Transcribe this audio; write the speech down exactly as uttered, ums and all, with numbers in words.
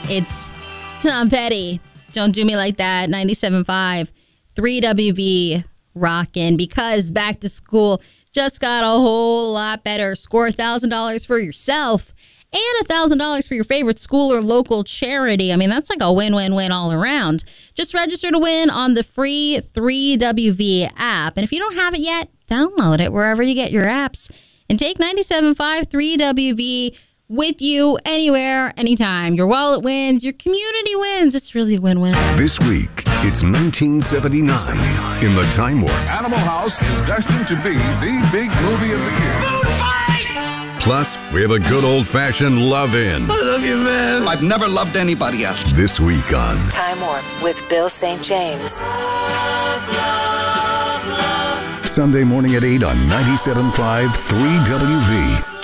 It's Tom Petty. Don't Do Me Like That. ninety-seven point five, three W V rockin', because back to school just got a whole lot better. Score one thousand dollars for yourself and one thousand dollars for your favorite school or local charity. I mean, that's like a win-win-win all around. Just register to win on the free three W V app. And if you don't have it yet, download it wherever you get your apps and take ninety-seven point five three W V with you anywhere, anytime. Your wallet wins, your community wins. It's really a win-win. This week, it's nineteen seventy-nine in the Time Warp. Animal House is destined to be the big movie of the year. Food fight! Plus, we have a good old-fashioned love-in. I love you, man. I've never loved anybody else. This week on Time Warp with Bill Saint James. Sunday morning at eight on ninety-seven point five three W V.